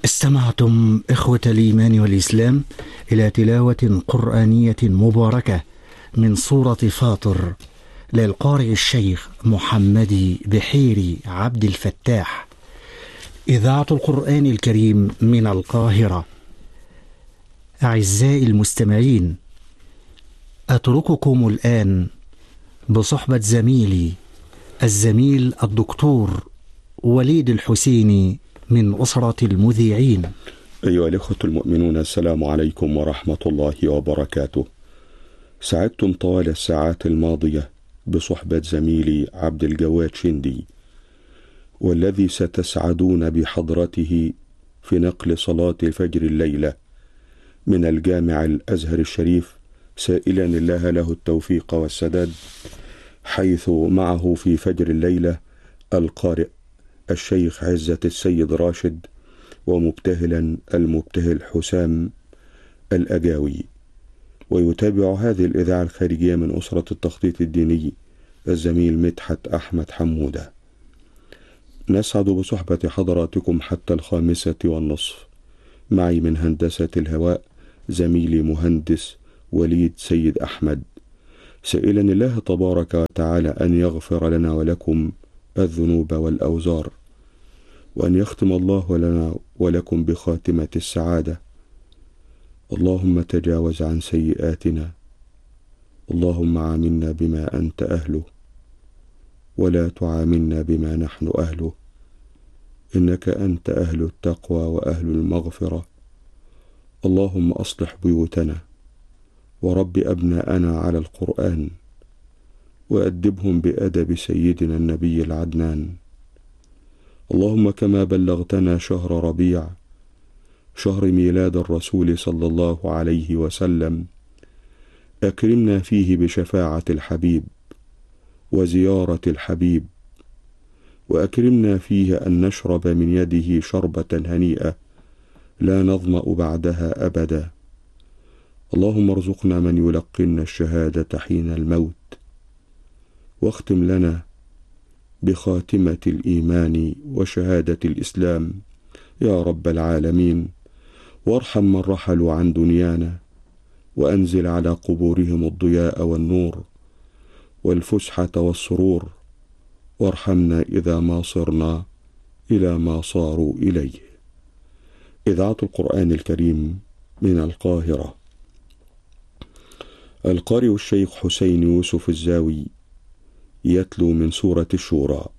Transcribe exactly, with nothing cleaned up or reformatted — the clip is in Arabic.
استمعتم إخوة الإيمان والإسلام إلى تلاوة قرآنية مباركة من سورة فاطر للقارئ الشيخ محمد بحيري عبد الفتاح، إذاعة القرآن الكريم من القاهرة. أعزائي المستمعين، أترككم الآن بصحبة زميلي الزميل الدكتور وليد الحسيني من أسرة المذيعين. أيها الأخوة المؤمنون، السلام عليكم ورحمة الله وبركاته. سعدتم طوال الساعات الماضية بصحبة زميلي عبد الجواد شندي، والذي ستسعدون بحضرته في نقل صلاة الفجر الليلة من الجامع الأزهر الشريف، سائلا الله له التوفيق والسداد، حيث معه في فجر الليلة القارئ الشيخ عزة السيد راشد، ومبتهلا المبتهل حسام الأجاوي. ويتابع هذه الإذاعة الخارجية من أسرة التخطيط الديني الزميل مدحت أحمد حمودة. نسعد بصحبة حضراتكم حتى الخامسة والنصف. معي من هندسة الهواء زميلي مهندس وليد سيد أحمد، سائلا الله تبارك وتعالى أن يغفر لنا ولكم الذنوب والأوزار، وأن يختم الله لنا ولكم بخاتمة السعادة. اللهم تجاوز عن سيئاتنا، اللهم عاملنا بما أنت أهله، ولا تعاملنا بما نحن أهله، إنك أنت أهل التقوى وأهل المغفرة. اللهم أصلح بيوتنا ورب أبناءنا على القرآن، وأدبهم بأدب سيدنا النبي العدنان. اللهم كما بلغتنا شهر ربيع، شهر ميلاد الرسول صلى الله عليه وسلم، أكرمنا فيه بشفاعة الحبيب وزيارة الحبيب، وأكرمنا فيه أن نشرب من يده شربة هنيئة لا نظمأ بعدها أبدا. اللهم ارزقنا من يلقن الشهادة حين الموت، واختم لنا بخاتمة الإيمان وشهادة الإسلام يا رب العالمين. وارحم من رحلوا عن دنيانا، وأنزل على قبورهم الضياء والنور والفسحة والسرور، وارحمنا إذا ما صرنا إلى ما صاروا إليه. إذاعة القرآن الكريم من القاهرة. القارئ الشيخ حسين يوسف الزاوي يتلو من سورة الشورى.